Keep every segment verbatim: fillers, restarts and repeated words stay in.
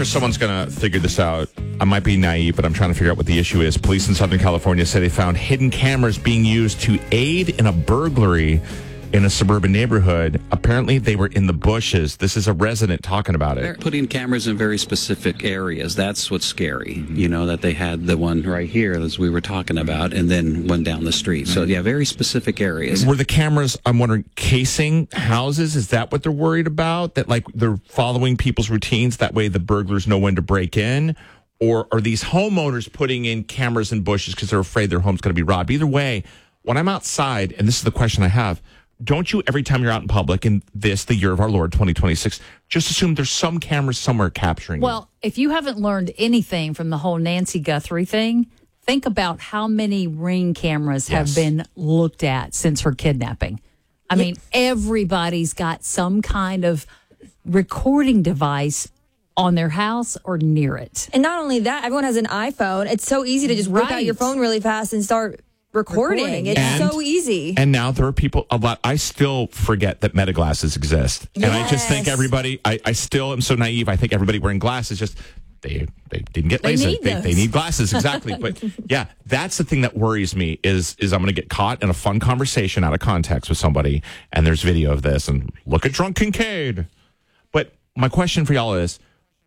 sure someone's going to figure this out. I might be naive, but I'm trying to figure out what the issue is. Police in Southern California say they found hidden cameras being used to aid in a burglary in a suburban neighborhood. Apparently, they were in the bushes. This is a resident talking about it. They're putting cameras in very specific areas. That's what's scary. Mm-hmm. You know, that they had the one right here, as we were talking about, and then one down the street. So, yeah, very specific areas. Were the cameras, I'm wondering, casing houses? Is that what they're worried about? That, like, they're following people's routines? That way the burglars know when to break in? Or are these homeowners putting in cameras in bushes because they're afraid their home's going to be robbed? Either way, when I'm outside, and this is the question I have, don't you, every time you're out in public in this, the year of our Lord, twenty twenty-six, just assume there's some cameras somewhere capturing you? Well, if you haven't learned anything from the whole Nancy Guthrie thing, think about how many Ring cameras Yes. have been looked at since her kidnapping. I mean, everybody's got some kind of recording device on their house or near it. And not only that, everyone has an iPhone. It's so easy to just whip out Right. your phone really fast and start recording. Recording, It's And- so easy. And now there are people, a lot, I still forget that meta glasses exist. And I just think Yes. everybody, I, I still am so naive. I think everybody wearing glasses just, they they didn't get They LASIK. need They, those. they need glasses, exactly. But yeah, that's the thing that worries me is, is I'm going to get caught in a fun conversation out of context with somebody, and there's video of this, and look at Drunk Kincaid. But my question for y'all is,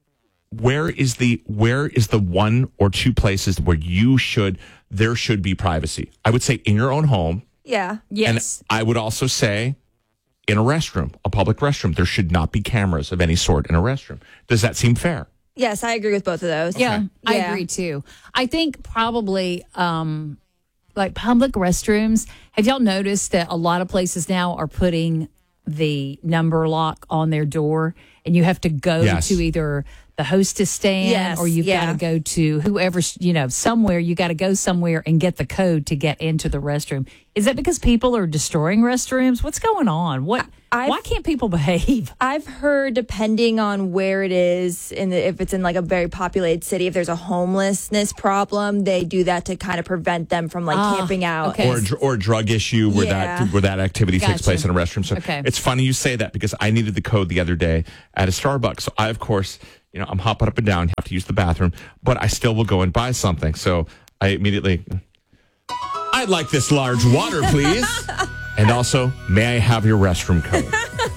where is the where is the one or two places where you should there should be privacy? I would say in your own home. Yeah. Yes. And I would also say in a restroom, a public restroom, there should not be cameras of any sort in a restroom. Does that seem fair? Yes, I agree with both of those. Yeah, I Yeah. agree too. I think probably um, like public restrooms. Have y'all noticed that a lot of places now are putting the number lock on their door, and you have to go Yes. to either the hostess stand Yes, or you've yeah. got to go to whoever's, you know, somewhere. You got to go somewhere and get the code to get into the restroom. Is that because people are destroying restrooms? What's going on? What? I've- why can't people behave? I've heard, depending on where it is, in the, if it's in like a very populated city, if there's a homelessness problem, they do that to kind of prevent them from like Ah, camping out. okay. Or a, dr- or a drug issue where Yeah. that where that activity takes Gotcha. place in a restroom. So Okay. it's funny you say that because I needed the code the other day at a Starbucks. So I, of course, you know, I'm hopping up and down, have to use the bathroom, but I still will go and buy something. So I immediately, I'd like this large water, please. And also, may I have your restroom code?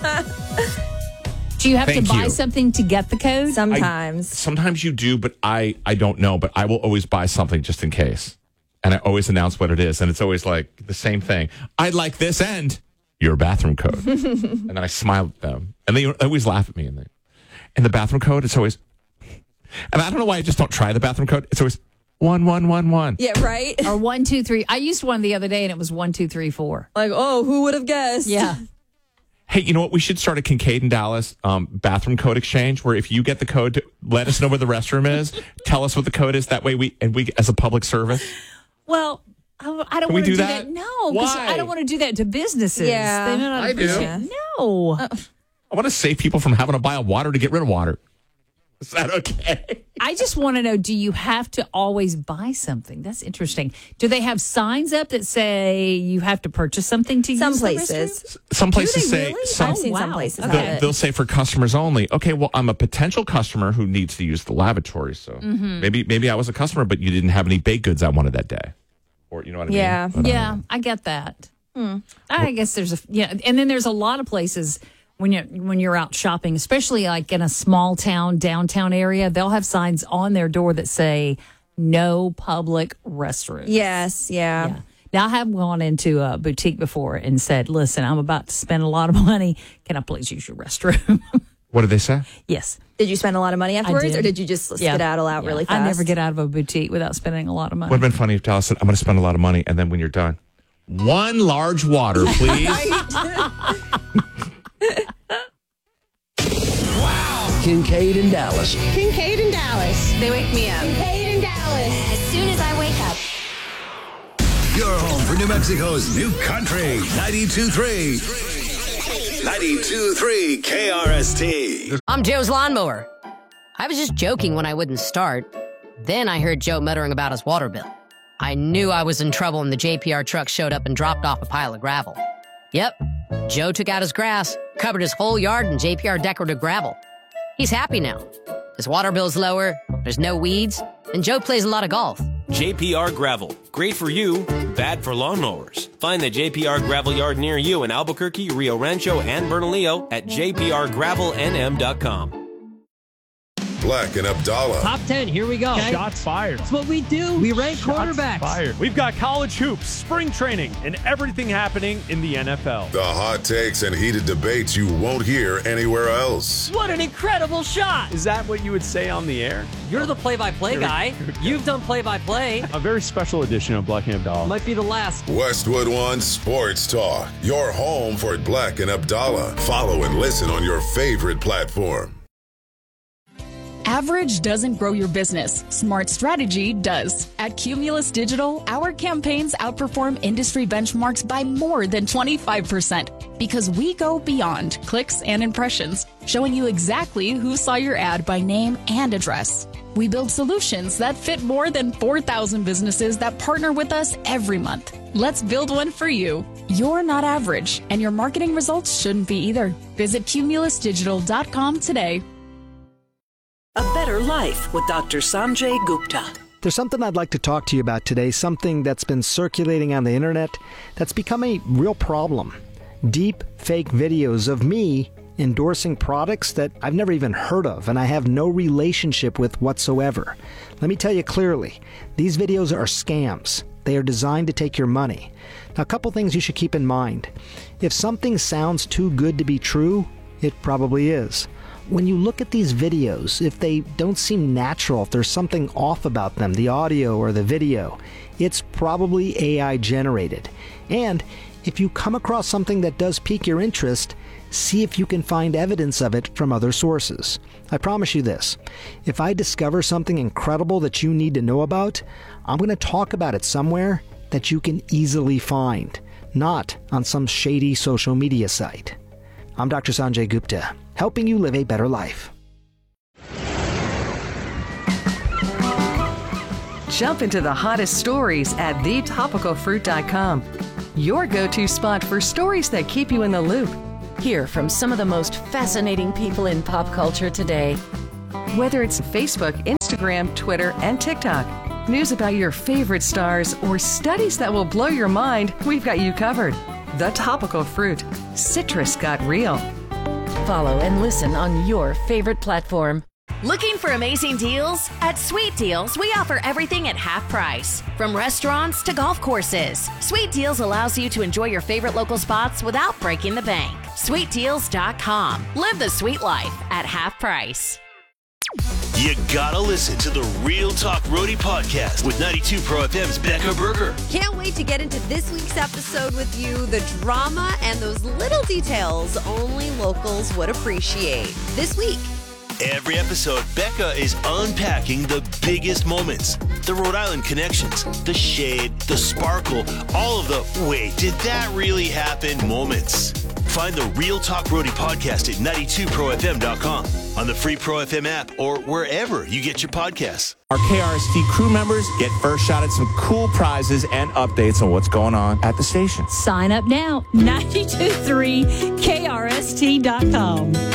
Do you have Thank to buy you. something to get the code? Sometimes. Sometimes you do, but I, I don't know. But I will always buy something just in case. And I always announce what it is. And it's always like the same thing. I'd like this and your bathroom code. And then I smile at them. And they always laugh at me. And, they, and the bathroom code, it's always, and I don't know why I just don't try the bathroom code. It's always one, one, one, one. Yeah, right? Or one, two, three. I used one the other day and it was one, two, three, four. Like, oh, who would have guessed? Yeah. Hey, you know what? We should start a Kincaid and Dallas um, bathroom code exchange where if you get the code, to let us know where the restroom is. Tell us what the code is. That way we, and we, as a public service. Well, I, I don't Can we want to do do that? that. No, because Why? I don't want to do that to businesses. Yeah. They may not I do. appreciate- No. I want to save people from having to buy water to get rid of water. Is that okay? I just want to know, do you have to always buy something? That's interesting. Do they have signs up that say you have to purchase something to Some use the places. Some places they say really? some, I've seen some wow. places Okay. have they'll, it. they'll say for customers only. Okay, well, I'm a potential customer who needs to use the lavatory, so Mm-hmm. maybe maybe I was a customer, but you didn't have any baked goods I wanted that day, or you know what I Yeah. mean? But, uh, Yeah, I get that. I guess there's a yeah, and then there's a lot of places when you when you're out shopping, especially like in a small town, downtown area, they'll have signs on their door that say no public restrooms. Yes, yeah. Yeah. Now I have gone into a boutique before and said, "Listen, I'm about to spend a lot of money. Can I please use your restroom?" What did they say? Yes. Did you spend a lot of money afterwards, did. or did you just Yeah. skedaddle out Yeah. really fast? I never get out of a boutique without spending a lot of money. Would have been funny if Dallas said, "I'm going to spend a lot of money," and then when you're done, one large water, please. Kincaid and Dallas. Kincaid and Dallas. They wake me up. Kincaid and Dallas. As soon as I wake up. Your home for New Mexico's new country. ninety-two point three. ninety-two point three K R S T. I'm Joe's lawnmower. I was just joking when I wouldn't start. Then I heard Joe muttering about his water bill. I knew I was in trouble when the J P R truck showed up and dropped off a pile of gravel. Yep, Joe took out his grass, covered his whole yard in J P R decorative gravel. He's happy now. His water bill's lower, there's no weeds, and Joe plays a lot of golf. J P R Gravel. Great for you, bad for lawnmowers. Find the J P R Gravel yard near you in Albuquerque, Rio Rancho, and Bernalillo at j p r gravel n m dot com. Black and Abdallah. Top ten, here we go. Okay. Shots fired. That's what we do. We rank Shots quarterbacks. Fired. We've got college hoops, spring training, and everything happening in the N F L. The hot takes and heated debates you won't hear anywhere else. What an incredible shot. Is that what you would say on the air? You're the play-by-play guy. You've done play-by-play. A very special edition of Black and Abdallah. Might be the last. Westwood One Sports Talk. Your home for Black and Abdallah. Follow and listen on your favorite platform. Average doesn't grow your business. Smart strategy does. At Cumulus Digital, our campaigns outperform industry benchmarks by more than twenty-five percent because we go beyond clicks and impressions, showing you exactly who saw your ad by name and address. We build solutions that fit more than four thousand businesses that partner with us every month. Let's build one for you. You're not average, and your marketing results shouldn't be either. Visit cumulus digital dot com today. A Better Life with Doctor Sanjay Gupta. There's something I'd like to talk to you about today, something that's been circulating on the internet that's become a real problem. Deep fake videos of me endorsing products that I've never even heard of and I have no relationship with whatsoever. Let me tell you clearly, these videos are scams. They are designed to take your money. Now, a couple things you should keep in mind. If something sounds too good to be true, it probably is. When you look at these videos, if they don't seem natural, if there's something off about them, the audio or the video, it's probably A I generated. And if you come across something that does pique your interest, see if you can find evidence of it from other sources. I promise you this, if I discover something incredible that you need to know about, I'm going to talk about it somewhere that you can easily find, not on some shady social media site. I'm Doctor Sanjay Gupta, helping you live a better life. Jump into the hottest stories at the topical fruit dot com. Your go-to spot for stories that keep you in the loop. Hear from some of the most fascinating people in pop culture today. Whether it's Facebook, Instagram, Twitter, and TikTok, news about your favorite stars, or studies that will blow your mind, we've got you covered. The Topical Fruit. Citrus got real. Follow and listen on your favorite platform. Looking for amazing deals? At Sweet Deals, we offer everything at half price. From restaurants to golf courses, Sweet Deals allows you to enjoy your favorite local spots without breaking the bank. sweet deals dot com. Live the sweet life at half price. You gotta listen to the Real Talk Roadie podcast with ninety-two Pro F M's Becca Berger. Can't wait to get into this week's episode with you. The drama and those little details only locals would appreciate. This week. Every episode, Becca is unpacking the biggest moments, the Rhode Island connections, the shade, the sparkle, all of the wait, did that really happen moments. Find the Real Talk Roadie podcast at ninety-two pro f m dot com, on the free Pro F M app, or wherever you get your podcasts. Our K R S T crew members get first shot at some cool prizes and updates on what's going on at the station. Sign up now, nine two three K R S T dot com.